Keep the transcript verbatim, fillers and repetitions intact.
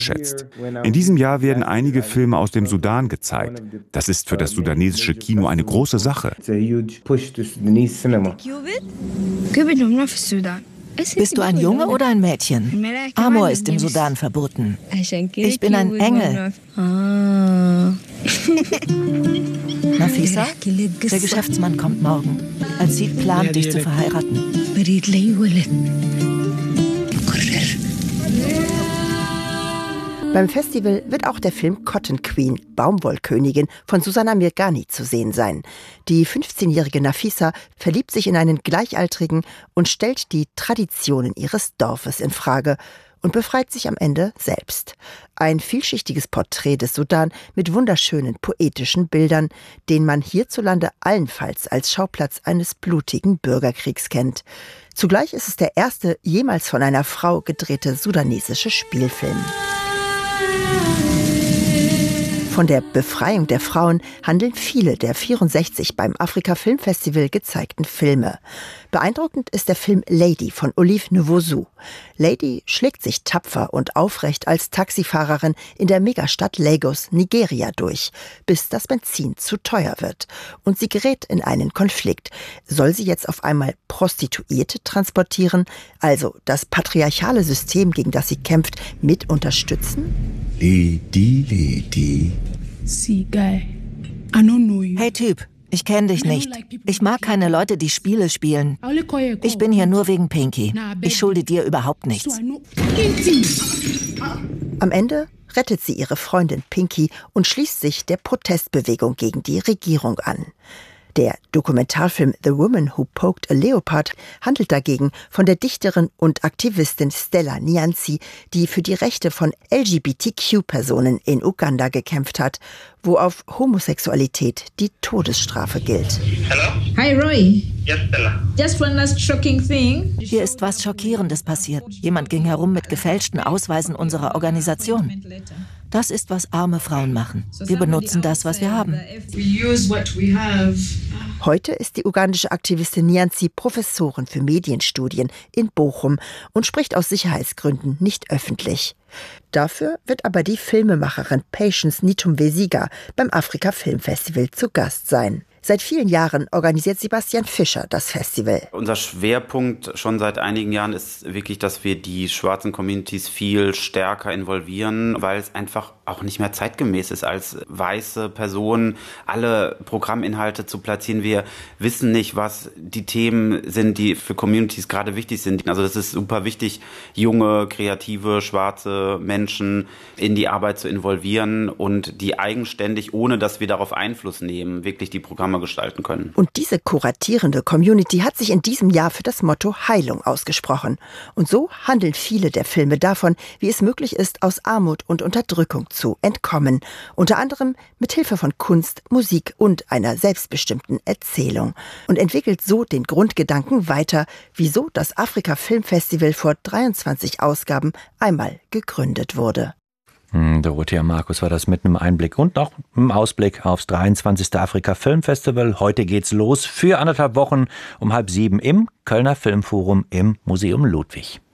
schätzt. In diesem Jahr werden einige Filme aus dem Sudan gezeigt. Das ist für das sudanesische Kino eine große Sache. Bist du ein Junge oder ein Mädchen? Amor ist im Sudan verboten. Ich bin ein Engel. Nafisa, der Geschäftsmann kommt morgen. Als sie plant, dich zu verheiraten. Beim Festival wird auch der Film Cotton Queen, Baumwollkönigin von Susanna Mirghani zu sehen sein. Die fünfzehnjährige Nafisa verliebt sich in einen Gleichaltrigen und stellt die Traditionen ihres Dorfes in Frage und befreit sich am Ende selbst. Ein vielschichtiges Porträt des Sudan mit wunderschönen poetischen Bildern, den man hierzulande allenfalls als Schauplatz eines blutigen Bürgerkriegs kennt. Zugleich ist es der erste jemals von einer Frau gedrehte sudanesische Spielfilm. Von der Befreiung der Frauen handeln viele der vierundsechzig beim Afrika Filmfestival gezeigten Filme. Beeindruckend ist der Film Lady von Olive Nwosu. Lady schlägt sich tapfer und aufrecht als Taxifahrerin in der Megastadt Lagos, Nigeria durch, bis das Benzin zu teuer wird. Und sie gerät in einen Konflikt. Soll sie jetzt auf einmal Prostituierte transportieren, also das patriarchale System, gegen das sie kämpft, mit unterstützen? Lady, Lady. Hey Typ, ich kenne dich nicht. Ich mag keine Leute, die Spiele spielen. Ich bin hier nur wegen Pinky. Ich schulde dir überhaupt nichts. Am Ende rettet sie ihre Freundin Pinky und schließt sich der Protestbewegung gegen die Regierung an. Der Dokumentarfilm The Woman Who Poked a Leopard handelt dagegen von der Dichterin und Aktivistin Stella Nyanzi, die für die Rechte von L G B T Q-Personen in Uganda gekämpft hat, wo auf Homosexualität die Todesstrafe gilt. Hello? Hi Roy. Yes, Stella. Just one last shocking thing. Hier ist was Schockierendes passiert. Jemand ging herum mit gefälschten Ausweisen unserer Organisation. Das ist, was arme Frauen machen. Wir benutzen das, was wir haben. Heute ist die ugandische Aktivistin Nyanzi Professorin für Medienstudien in Bochum und spricht aus Sicherheitsgründen nicht öffentlich. Dafür wird aber die Filmemacherin Patience Nitumwesiga beim Afrika Filmfestival zu Gast sein. Seit vielen Jahren organisiert Sebastian Fischer das Festival. Unser Schwerpunkt schon seit einigen Jahren ist wirklich, dass wir die schwarzen Communities viel stärker involvieren, weil es einfach auch nicht mehr zeitgemäß ist, als weiße Personen alle Programminhalte zu platzieren. Wir wissen nicht, was die Themen sind, die für Communities gerade wichtig sind. Also es ist super wichtig, junge, kreative, schwarze Menschen in die Arbeit zu involvieren und die eigenständig, ohne dass wir darauf Einfluss nehmen, wirklich die Programme gestalten können. Und diese kuratierende Community hat sich in diesem Jahr für das Motto Heilung ausgesprochen. Und so handeln viele der Filme davon, wie es möglich ist, aus Armut und Unterdrückung zu entkommen. Unter anderem mit Hilfe von Kunst, Musik und einer selbstbestimmten Erzählung. Und entwickelt so den Grundgedanken weiter, wieso das Afrika Filmfestival vor dreiundzwanzig Ausgaben einmal gegründet wurde. Dorothea Markus war das mit einem Einblick und noch im Ausblick aufs dreiundzwanzigste Afrika Filmfestival. Heute geht's los für anderthalb Wochen um halb sieben im Kölner Filmforum im Museum Ludwig.